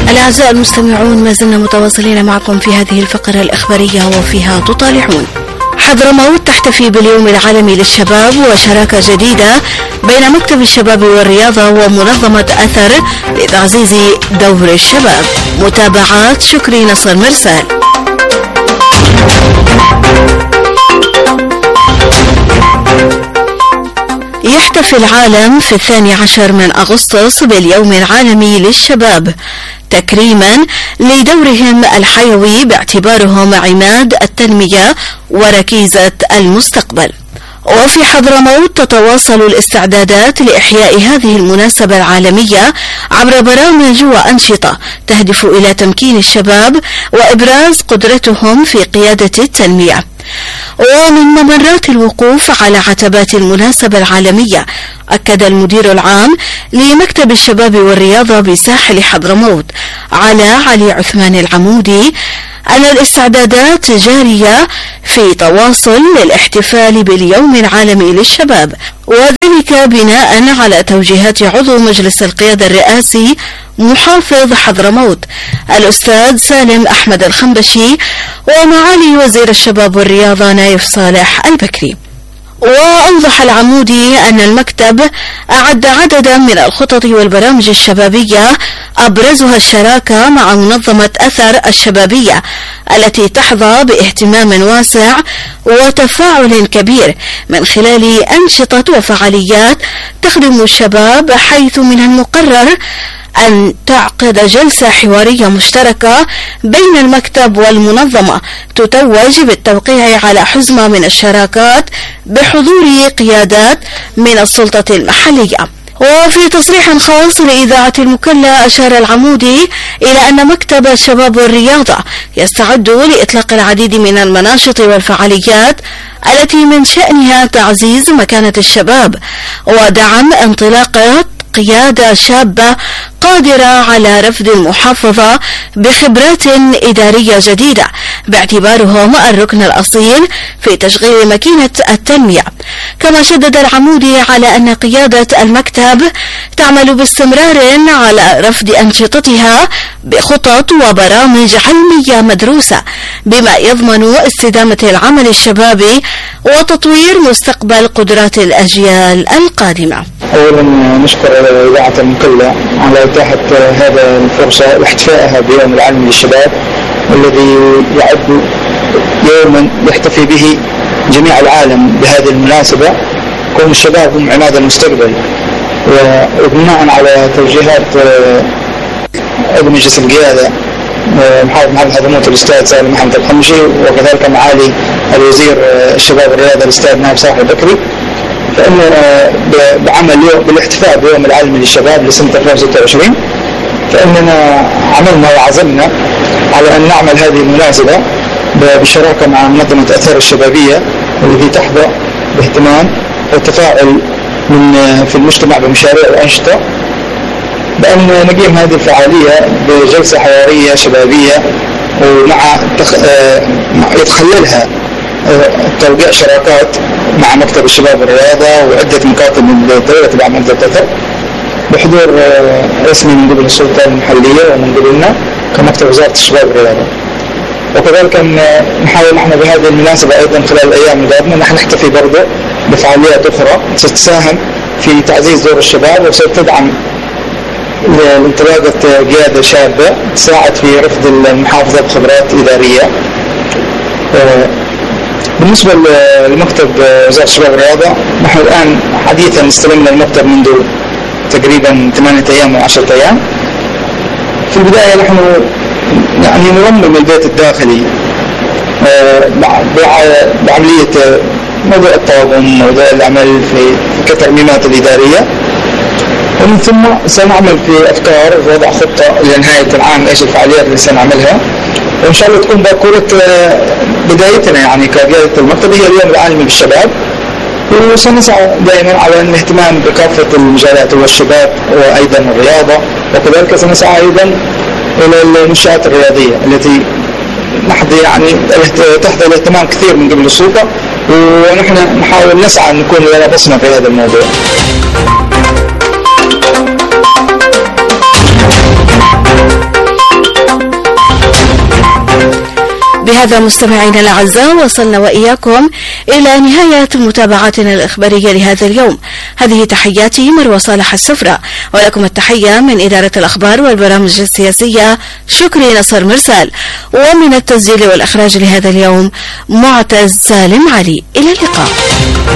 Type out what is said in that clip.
الأعزاء المستمعون، ما زلنا متواصلين معكم في هذه الفقرة الإخبارية وفيها تطالعون. حضرموت تحتفي باليوم العالمي للشباب وشراكة جديدة بين مكتب الشباب والرياضة ومنظمة أثر لتعزيز دور الشباب. متابعات شكري نصر مرسال. يحتفل العالم في 12 من أغسطس باليوم العالمي للشباب تكريما لدورهم الحيوي باعتبارهم عماد التنمية وركيزة المستقبل. وفي حضرموت تتواصل الاستعدادات لإحياء هذه المناسبة العالمية عبر برامج وأنشطة تهدف إلى تمكين الشباب وإبراز قدرتهم في قيادة التنمية. ومن ممرات الوقوف على عتبات المناسبة العالمية، أكد المدير العام لمكتب الشباب والرياضة بساحل حضرموت علي عثمان العمودي أن الاستعدادات جارية في تواصل للاحتفال باليوم العالمي للشباب، وذلك بناء على توجيهات عضو مجلس القيادة الرئاسي محافظ حضرموت الأستاذ سالم أحمد الخنبشي ومعالي وزير الشباب والرياضة نايف صالح البكري. وأوضح العمودي أن المكتب أعد عددا من الخطط والبرامج الشبابية أبرزها الشراكة مع منظمة أثر الشبابية التي تحظى باهتمام واسع وتفاعل كبير من خلال أنشطة وفعاليات تخدم الشباب، حيث من المقرر أن تعقد جلسة حوارية مشتركة بين المكتب والمنظمة تتوج بالتوقيع على حزمة من الشراكات بحضور قيادات من السلطة المحلية. وفي تصريح خاص لإذاعة المكلا، أشار العمودي إلى أن مكتب الشباب والرياضة يستعد لإطلاق العديد من المناشط والفعاليات التي من شأنها تعزيز مكانة الشباب ودعم انطلاقات قيادة شابة قادرة على رفض المحافظة بخبرات إدارية جديدة باعتبارهم الركن الأصيل في تشغيل ماكينة التنمية. كما شدد العمودي على أن قيادة المكتب تعمل باستمرار على رفض أنشطتها بخطط وبرامج علمية مدروسة بما يضمن استدامة العمل الشبابي وتطوير مستقبل قدرات الأجيال القادمة. أولا نشكر إذاعة المكلا على إتاحة هذا الفرصة واحتفائها بيوم العالمي للشباب، والذي يعد يوما يحتفي به جميع العالم بهذه المناسبة، كون الشباب هم عماد المستقبل. وبناء على توجيهات عضو مجلس القيادة محافظ حضرموت الأستاذ سالم أحمد الخنبشي، وكذلك معالي الوزير الشباب والرياضة الأستاذ نايف صالح البكري، فإن بعمل بالاحتفاء بيوم العالمي للشباب لسنة 2026 فإننا عملنا وعزمنا على أن نعمل هذه المناسبة بالشراكة مع منظمة أثر الشبابية التي تحظى باهتمام والتفاعل في المجتمع بمشاريع وأنشطة، بأن نقيم هذه الفعالية بجلسة حوارية شبابية ومع يتخللها توقيع شراكات مع مكتب الشباب والرياضة وعدة مكاتب من الدولة تبع منظمة أثر بحضور رسمي من قبل السلطة المحلية ومن قبلنا كمكتب وزارة الشباب والرياضة. وكذلك نحاول نحن بهذه المناسبة أيضا خلال الأيام القادمة نحن نحتفي برضه بفعاليات أخرى ستساهم في تعزيز دور الشباب وستدعم لانطلاقة قيادة شابة تساعد في رفض المحافظة بخبرات إدارية. بالنسبة لمكتب وزارة الشباب والرياضة، نحن الآن حديثا استلمنا المكتب منذ تقريبا 8 أيام و10 أيام. في البداية نحن يعني نرمم البيت الداخلي بعملية موضوع الطاقم، موضوع العمل في كترميمات الإدارية، ومن ثم سنعمل في أفكار وضع خطة لنهاية العام إيش الفعاليات اللي سنعملها، وإن شاء الله تكون باكورة بدايتنا يعني كقيادة المكتب هي اليوم العالمي للشباب. وسنسعى دائما على الاهتمام بكافة المجالات والشباب وأيضا الرياضة، وكذلك سنسعى أيضا إلى المنشآت الرياضية التي نحظى يعني تحظى الاهتمام كثير من قبل السلطة، ونحن نحاول نسعى أن نكون لنا بصمة في هذا الموضوع. وبهذا مستمعينا الأعزاء وصلنا وإياكم إلى نهاية متابعتنا الإخبارية لهذا اليوم. هذه تحياتي مروى صالح السفرة، ولكم التحية من إدارة الأخبار والبرامج السياسية شكري نصر مرسال، ومن التسجيل والإخراج لهذا اليوم معتز سالم علي. إلى اللقاء.